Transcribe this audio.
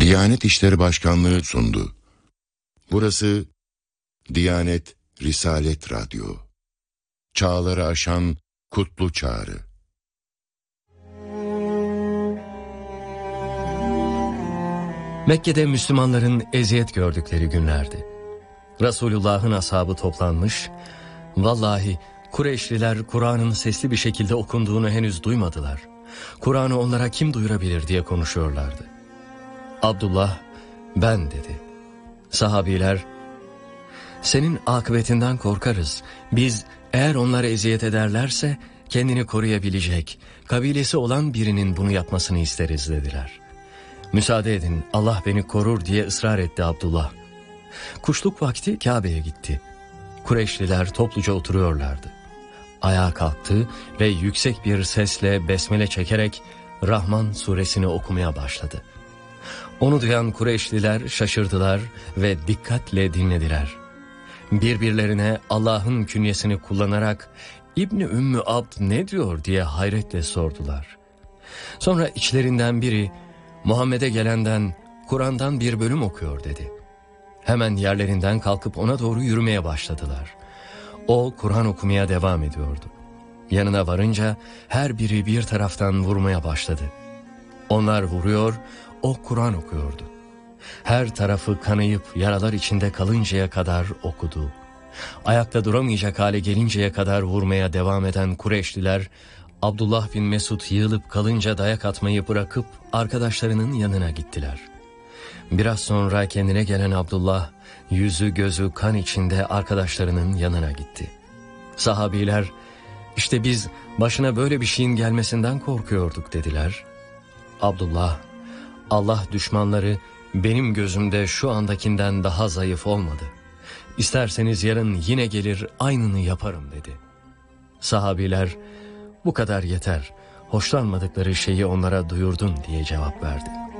Diyanet İşleri Başkanlığı sundu. Burası Diyanet Risalet Radyo. Çağları aşan kutlu çağrı. Mekke'de Müslümanların eziyet gördükleri günlerdi. Resulullah'ın ashabı toplanmış, vallahi Kureyşliler Kur'an'ın sesli bir şekilde okunduğunu henüz duymadılar. Kur'an'ı onlara kim duyurabilir diye konuşuyorlardı. Abdullah, ben dedi. Sahabiler, senin akıbetinden korkarız. Biz eğer onlara eziyet ederlerse kendini koruyabilecek, kabilesi olan birinin bunu yapmasını isteriz dediler. Müsaade edin, Allah beni korur diye ısrar etti Abdullah. Kuşluk vakti Kabe'ye gitti. Kureyşliler topluca oturuyorlardı. Ayağa kalktı ve yüksek bir sesle besmele çekerek Rahman suresini okumaya başladı. Onu duyan Kureyşliler şaşırdılar ve dikkatle dinlediler. Birbirlerine Allah'ın künyesini kullanarak İbni Ümmü Abd ne diyor diye hayretle sordular. Sonra içlerinden biri Muhammed'e gelenden Kur'an'dan bir bölüm okuyor dedi. Hemen yerlerinden kalkıp ona doğru yürümeye başladılar. O Kur'an okumaya devam ediyordu. Yanına varınca her biri bir taraftan vurmaya başladı. Onlar vuruyor, o Kur'an okuyordu. Her tarafı kanayıp yaralar içinde kalıncaya kadar okudu. Ayakta duramayacak hale gelinceye kadar vurmaya devam eden Kureyşliler, Abdullah bin Mesud yığılıp kalınca dayak atmayı bırakıp arkadaşlarının yanına gittiler. Biraz sonra kendine gelen Abdullah, yüzü gözü kan içinde arkadaşlarının yanına gitti. Sahabiler, işte biz başına böyle bir şeyin gelmesinden korkuyorduk dediler. Abdullah, Allah düşmanları benim gözümde şu andakinden daha zayıf olmadı. İsterseniz yarın yine gelir aynını yaparım dedi. Sahabiler, bu kadar yeter, hoşlanmadıkları şeyi onlara duyurdun diye cevap verdi.